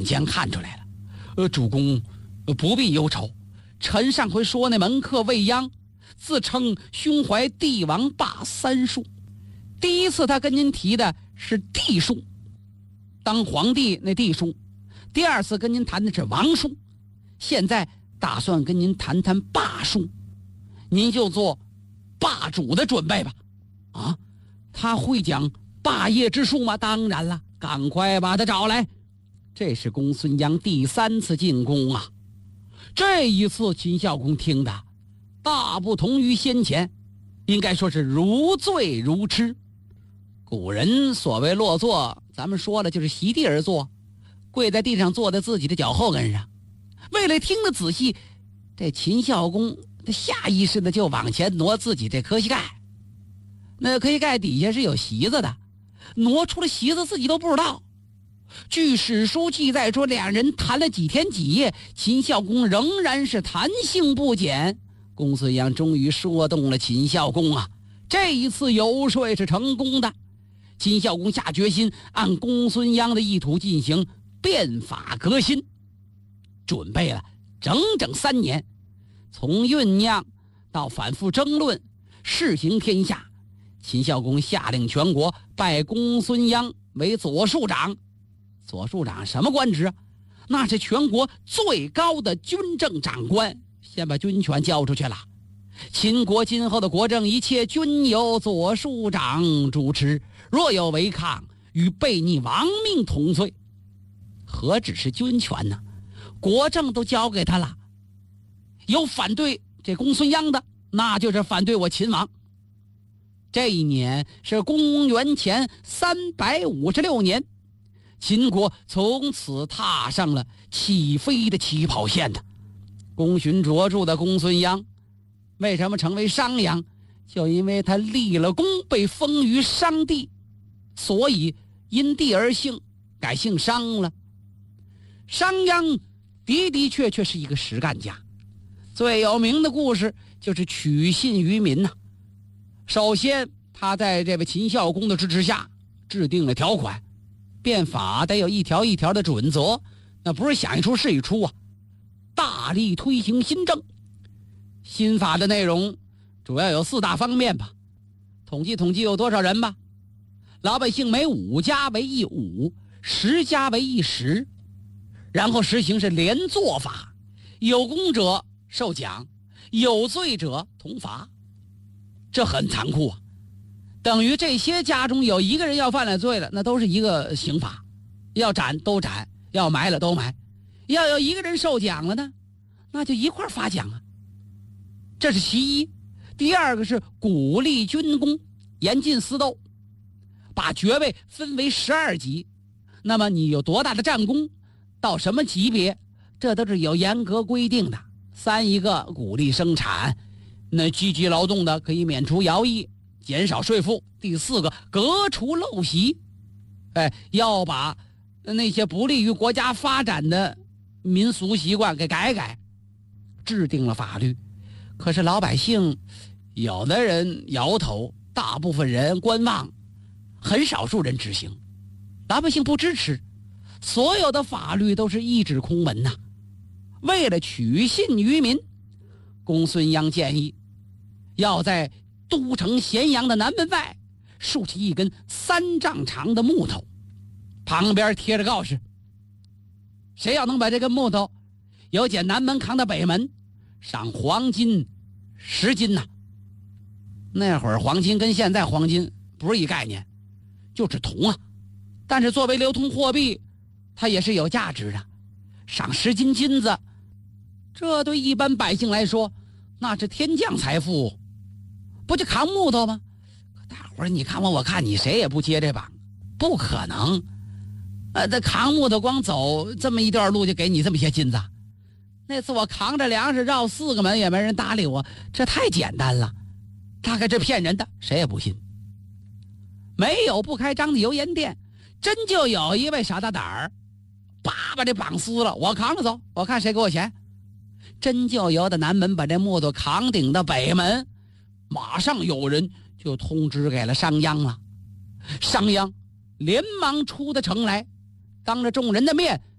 宋江看出来了。主公不必忧愁，臣上回说那门客未央自称胸怀帝王霸三术，第一次他跟您提的是帝术，当皇帝那帝术，第二次跟您谈的是王术，现在打算跟您谈谈霸术，您就做霸主的准备吧。啊，他会讲霸业之术吗？当然了，赶快把他找来。这是公孙鞅第3次进宫啊。这一次秦孝公听的大不同于先前，应该说是如醉如痴。古人所谓落座，咱们说了就是席地而坐，跪在地上坐在自己的脚后跟上。为了听得仔细，这秦孝公他下意识的就往前挪自己这磕膝盖，那磕膝盖底下是有席子的，挪出了席子自己都不知道。据史书记载说，两人谈了几天几夜，秦孝公仍然是谈性不减。公孙鞅终于说动了秦孝公啊，这一次游说是成功的。秦孝公下决心按公孙鞅的意图进行变法革新，准备了整整3年，从酝酿到反复争论，试行天下。秦孝公下令全国拜公孙鞅为左庶长。左庶长什么官职啊？那是全国最高的军政长官，先把军权交出去了。秦国今后的国政一切均由左庶长主持，若有违抗，与悖逆亡命同罪。何止是军权呢？国政都交给他了。有反对这公孙鞅的，那就是反对我秦王。这一年是公元前356年，秦国从此踏上了起飞的起跑线的。功勋卓著的公孙鞅为什么成为商鞅？就因为他立了功，被封于商地，所以因地而姓，改姓商了。商鞅的确是一个实干家，最有名的故事就是取信于民呐。首先他在这位秦孝公的支持下制定了条款，变法得有一条一条的准则，那不是想一出是一出啊。大力推行新政，新法的内容主要有4大方面吧。统计有多少人吧。老百姓每5家为一伍，10家为一时。然后实行是连坐法，有功者受奖，有罪者同罚。这很残酷啊，等于这些家中有一个人要犯了罪了，那都是一个刑罚，要斩都斩，要埋了都埋。要有一个人受奖了呢，那就一块发奖啊。这是其一。第二个是鼓励军功，严禁私斗，把爵位分为12级，那么你有多大的战功，到什么级别，这都是有严格规定的。3一个鼓励生产，那积极劳动的可以免除徭役，减少税负。第4个革除陋习，要把那些不利于国家发展的民俗习惯给改，制定了法律。可是老百姓有的人摇头，大部分人观望，很少数人执行。老百姓不支持，所有的法律都是一纸空文呐。为了取信于民，公孙鞅建议要在都城咸阳的南门外竖起一根3丈长的木头，旁边贴着告示，谁要能把这根木头由简南门扛到北门，赏黄金10斤呐。那会儿黄金跟现在黄金不是一概念，就是铜啊，但是作为流通货币，它也是有价值的。赏10斤金子，这对一般百姓来说那是天降财富，不就扛木头吗？大伙儿你看我看你，谁也不接这棒，不可能。这扛木头光走这么一段路就给你这么些金子。那次我扛着粮食绕4个门也没人搭理我，这太简单了，大概这骗人的，谁也不信。没有不开张的油盐店，真就有一位傻大胆儿，把这绑撕了，我扛着走，我看谁给我钱。真就由的南门把这木头扛顶到北门，马上有人就通知给了商鞅了。商鞅连忙出的城来，当着众人的面